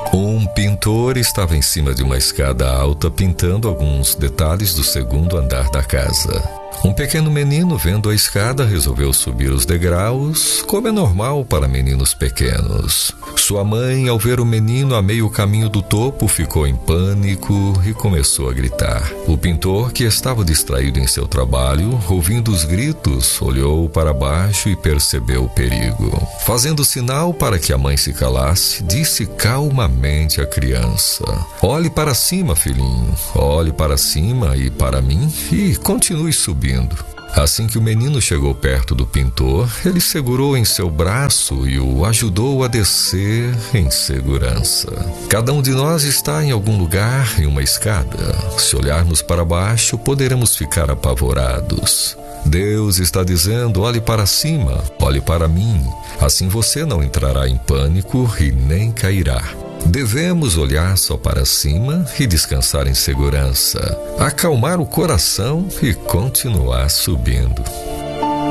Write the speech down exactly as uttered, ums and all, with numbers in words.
Um pintor estava em cima de uma escada alta pintando alguns detalhes do segundo andar da casa. Um pequeno menino, vendo a escada, resolveu subir os degraus, como é normal para meninos pequenos. Sua mãe, ao ver o menino a meio caminho do topo, ficou em pânico e começou a gritar. O pintor, que estava distraído em seu trabalho, ouvindo os gritos, olhou para baixo e percebeu o perigo. Fazendo sinal para que a mãe se calasse, disse calmamente à criança: "Olhe para cima, filhinho, olhe para cima e para mim e continue subindo." Assim que o menino chegou perto do pintor, ele segurou em seu braço e o ajudou a descer em segurança. Cada um de nós está em algum lugar em uma escada. Se olharmos para baixo, poderemos ficar apavorados. Deus está dizendo: olhe para cima, olhe para mim. Assim você não entrará em pânico e nem cairá. Devemos olhar só para cima e descansar em segurança, acalmar o coração e continuar subindo.